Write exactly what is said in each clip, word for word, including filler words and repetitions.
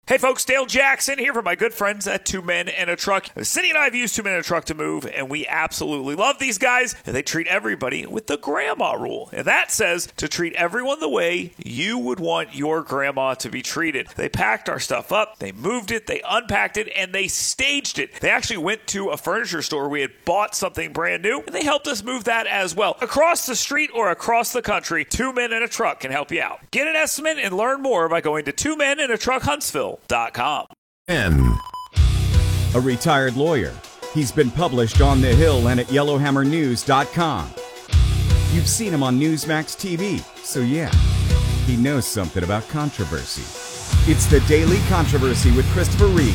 Hey folks, Dale Jackson here for my good friends at Two Men and a Truck. Cindy and I have used Two Men and a Truck to move, and we absolutely love these guys. And they treat everybody with the grandma rule. And that says to treat everyone the way you would want your grandma to be treated. They packed our stuff up, they moved it, they unpacked it, and they staged it. They actually went to a furniture store. We had bought something brand new, and they helped us move that as well. Across the street or across the country, Two Men and a Truck can help you out. Get an estimate and learn more by going to Two Men and a Truck Huntsville. Dot com. N. A retired lawyer. He's been published on The Hill and at yellowhammer news dot com. You've seen him on Newsmax T V, so yeah, he knows something about controversy. It's the Daily Controversy with Christopher Reed.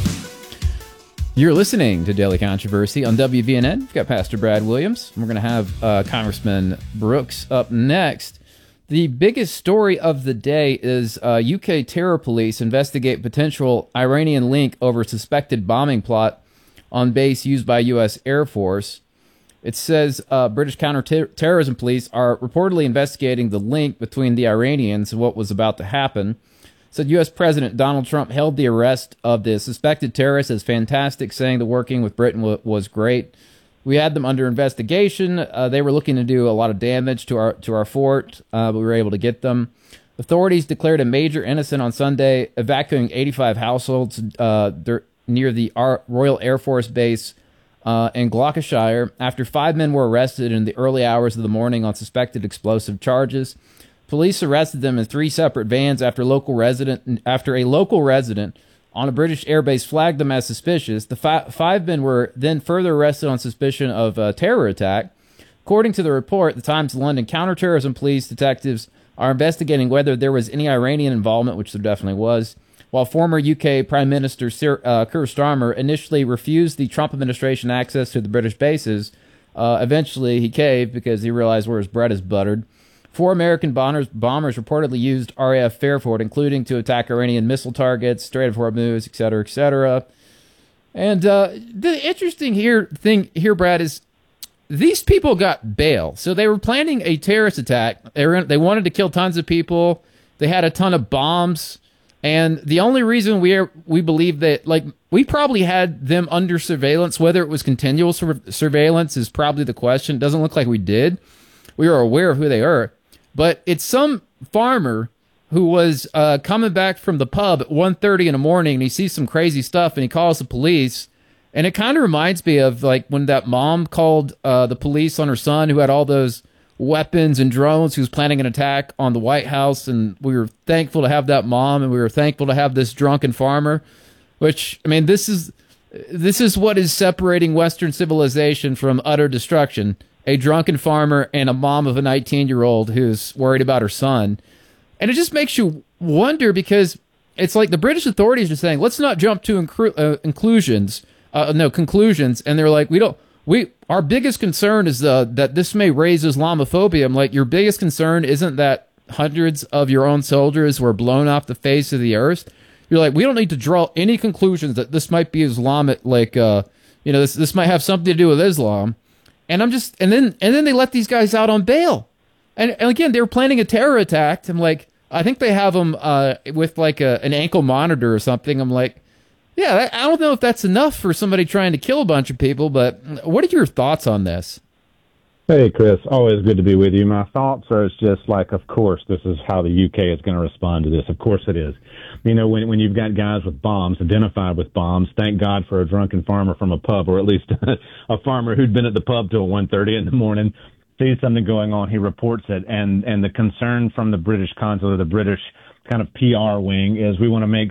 You're listening to Daily Controversy on W V N N. We've got Pastor Brad Williams. We're going to have uh, Congressman Brooks up next. The biggest story of the day is uh, U K terror police investigate potential Iranian link over suspected bombing plot on base used by U S Air Force. It says uh, British counterterrorism police are reportedly investigating the link between the Iranians and what was about to happen. Said U S President Donald Trump hailed the arrest of the suspected terrorists as fantastic, saying that working with Britain w- was great. We had them under investigation. Uh, they were looking to do a lot of damage to our to our fort, uh, but we were able to get them. Authorities declared a major innocent on Sunday, evacuating eighty-five households uh, near the Ar- Royal Air Force Base uh, in Gloucestershire after five men were arrested in the early hours of the morning on suspected explosive charges. Police arrested them in three separate vans after local resident after a local resident on a British airbase flagged them as suspicious. The fi- five men were then further arrested on suspicion of a terror attack. According to the report, the Times of London counterterrorism police detectives are investigating whether there was any Iranian involvement, which there definitely was, while former U K Prime Minister Sir, uh, Keir Starmer initially refused the Trump administration access to the British bases. Uh, eventually, he caved because he realized where his bread is buttered. Four American bombers, bombers reportedly used R A F Fairford, including to attack Iranian missile targets, Strait of Hormuz, et cetera, et cetera. And uh, the interesting here thing here, Brad, is these people got bail. So they were planning a terrorist attack. They were, they wanted to kill tons of people. They had a ton of bombs. And the only reason we are, we believe that, like, we probably had them under surveillance, whether it was continual sur- surveillance is probably the question. It doesn't look like we did. We were aware of who they are. But it's some farmer who was uh, coming back from the pub at one thirty in the morning, and he sees some crazy stuff, and he calls the police. And it kind of reminds me of like when that mom called uh, the police on her son who had all those weapons and drones, who was planning an attack on the White House. And we were thankful to have that mom, and we were thankful to have this drunken farmer. Which, I mean, this is this is what is separating Western civilization from utter destruction. A drunken farmer and a mom of a nineteen-year-old who's worried about her son. And it just makes you wonder, because it's like the British authorities are saying, let's not jump to incru- uh, inclusions, uh, no, conclusions. And they're like, we don't, we, our biggest concern is uh, that this may raise Islamophobia. I'm like, your biggest concern isn't that hundreds of your own soldiers were blown off the face of the earth? You're like, we don't need to draw any conclusions that this might be Islamic, like, uh, you know, this, this might have something to do with Islam. And I'm just, and then, and then they let these guys out on bail. And, and again, they were planning a terror attack. I'm like, I think they have them uh, with like a, an ankle monitor or something. I'm like, yeah, I don't know if that's enough for somebody trying to kill a bunch of people, but what are your thoughts on this? Hey, Chris, always good to be with you. My thoughts are just like, of course, this is how the U K is going to respond to this. Of course it is. You know, when when you've got guys with bombs, identified with bombs, thank God for a drunken farmer from a pub, or at least a farmer who'd been at the pub till one thirty in the morning, sees something going on, he reports it. And, and the concern from the British consulate, or the British kind of P R wing, is we want to make